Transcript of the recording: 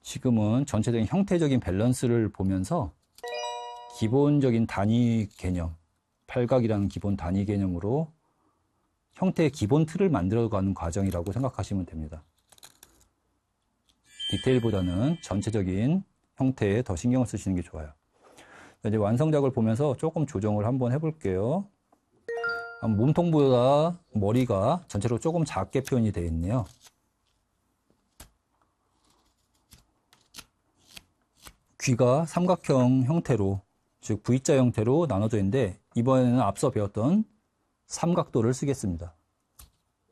지금은 전체적인 형태적인 밸런스를 보면서 기본적인 단위 개념, 팔각이라는 기본 단위 개념으로 형태의 기본 틀을 만들어가는 과정이라고 생각하시면 됩니다. 디테일보다는 전체적인 형태에 더 신경을 쓰시는 게 좋아요. 이제 완성작을 보면서 조금 조정을 한번 해볼게요. 몸통보다 머리가 전체로 조금 작게 표현이 되어 있네요. 귀가 삼각형 형태로, 즉 V자 형태로 나눠져 있는데 이번에는 앞서 배웠던 삼각도를 쓰겠습니다.